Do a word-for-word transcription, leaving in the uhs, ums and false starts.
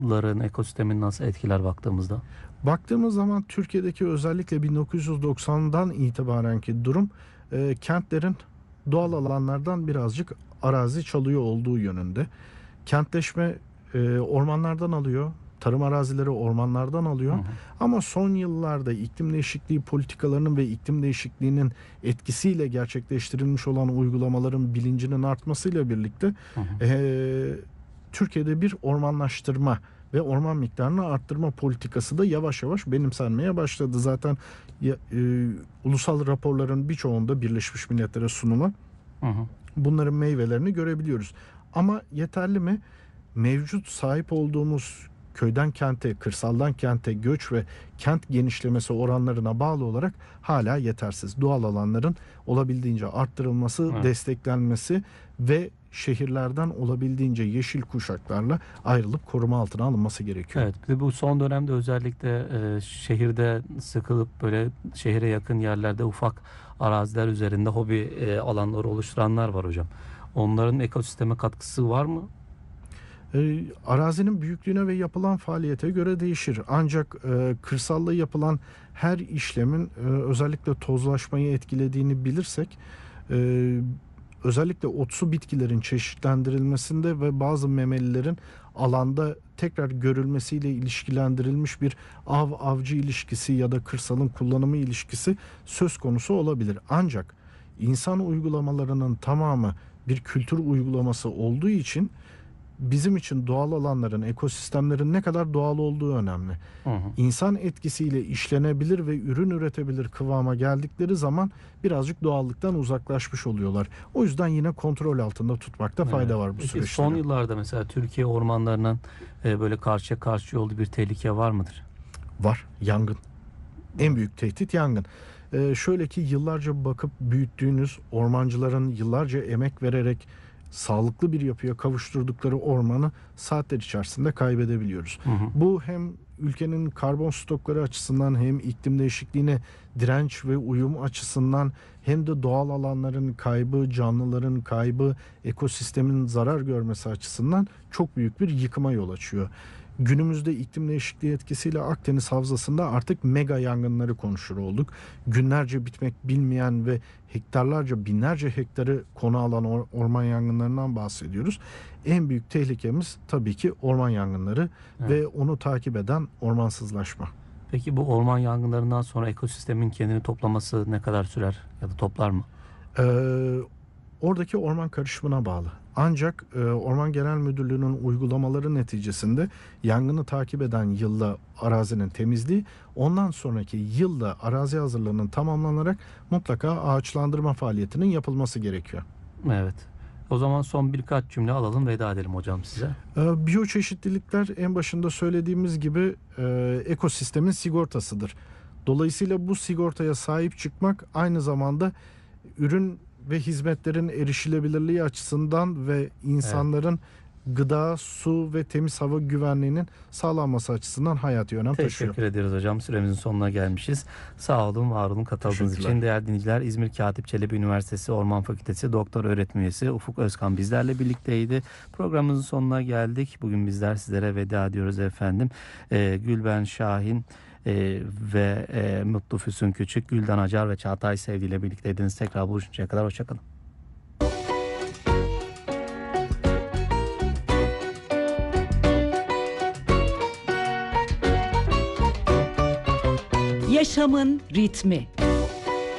ların ekosistemin nasıl etkiler baktığımızda? Baktığımız zaman Türkiye'deki özellikle bin dokuz yüz doksandan itibarenki durum e, kentlerin doğal alanlardan birazcık arazi çalıyor olduğu yönünde. Kentleşme e, ormanlardan alıyor. Tarım arazileri ormanlardan alıyor. Hı hı. Ama son yıllarda iklim değişikliği politikalarının ve iklim değişikliğinin etkisiyle gerçekleştirilmiş olan uygulamaların bilincinin artmasıyla birlikte Hı hı. e, Türkiye'de bir ormanlaştırma ve orman miktarını arttırma politikası da yavaş yavaş benimsenmeye başladı. Zaten ya, e, ulusal raporların birçoğunda Birleşmiş Milletler'e sunulan Hı hı. bunların meyvelerini görebiliyoruz. Ama yeterli mi? Mevcut sahip olduğumuz köyden kente, kırsaldan kente göç ve kent genişlemesi oranlarına bağlı olarak hala yetersiz. Doğal alanların olabildiğince arttırılması, Evet. desteklenmesi ve şehirlerden olabildiğince yeşil kuşaklarla ayrılıp koruma altına alınması gerekiyor. Evet, bir de bu son dönemde özellikle e, şehirde sıkılıp böyle şehre yakın yerlerde ufak araziler üzerinde hobi e, alanları oluşturanlar var hocam. Onların ekosisteme katkısı var mı? E, arazinin büyüklüğüne ve yapılan faaliyete göre değişir. Ancak e, kırsalda yapılan her işlemin e, özellikle tozlaşmayı etkilediğini bilirsek, e, özellikle otsu bitkilerin çeşitlendirilmesinde ve bazı memelilerin alanda tekrar görülmesiyle ilişkilendirilmiş bir av-avcı ilişkisi ya da kırsalın kullanımı ilişkisi söz konusu olabilir. Ancak insan uygulamalarının tamamı bir kültür uygulaması olduğu için bizim için doğal alanların, ekosistemlerin ne kadar doğal olduğu önemli. Hı hı. İnsan etkisiyle işlenebilir ve ürün üretebilir kıvama geldikleri zaman birazcık doğallıktan uzaklaşmış oluyorlar. O yüzden yine kontrol altında tutmakta fayda Evet. var bu Peki süreçte. son yıllarda mesela Türkiye ormanlarının e, böyle karşıya karşı olduğu bir tehlike var mıdır? Var, yangın. En büyük tehdit yangın. Ee, şöyle ki yıllarca bakıp büyüttüğünüz ormancıların yıllarca emek vererek sağlıklı bir yapıya kavuşturdukları ormanı saatler içerisinde kaybedebiliyoruz. Hı hı. Bu hem ülkenin karbon stokları açısından hem iklim değişikliğine direnç ve uyum açısından hem de doğal alanların kaybı, canlıların kaybı, ekosistemin zarar görmesi açısından çok büyük bir yıkıma yol açıyor. Günümüzde iklim değişikliği etkisiyle Akdeniz Havzası'nda artık mega yangınları konuşur olduk. Günlerce bitmek bilmeyen ve hektarlarca, binlerce hektarı konu alan or- orman yangınlarından bahsediyoruz. En büyük tehlikemiz tabii ki orman yangınları Evet. ve onu takip eden ormansızlaşma. Peki bu orman yangınlarından sonra ekosistemin kendini toplaması ne kadar sürer ya da toplar mı? Ee, oradaki orman karışımına bağlı. Ancak e, Orman Genel Müdürlüğü'nün uygulamaları neticesinde yangını takip eden yılda arazinin temizliği, ondan sonraki yılda arazi hazırlığının tamamlanarak mutlaka ağaçlandırma faaliyetinin yapılması gerekiyor. Evet. O zaman son birkaç cümle alalım, veda edelim hocam size. Ee, biyoçeşitlilikler en başında söylediğimiz gibi e, ekosistemin sigortasıdır. Dolayısıyla bu sigortaya sahip çıkmak aynı zamanda ürün ve hizmetlerin erişilebilirliği açısından ve insanların gıda, su ve temiz hava güvenliğinin sağlanması açısından hayati önem taşıyor. Teşekkür ederiz hocam. Süremizin sonuna gelmişiz. Sağ olun, var olun katıldığınız Teşekkürler. için. Değerli dinleyiciler, İzmir Katip Çelebi Üniversitesi Orman Fakültesi Doktor Öğretim Üyesi Ufuk Özkan bizlerle birlikteydi. Programımızın sonuna geldik. Bugün bizler sizlere veda ediyoruz efendim. Ee, Gülben Şahin e, ve e, Mutlu Füsun Küçük, Gülden Acar ve Çağatay Sevdi ile birlikteydiniz. Tekrar buluşuncaya kadar hoşçakalın. Yaşamın ritmi.